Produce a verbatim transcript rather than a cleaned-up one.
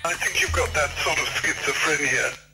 I think you've got that sort of schizophrenia.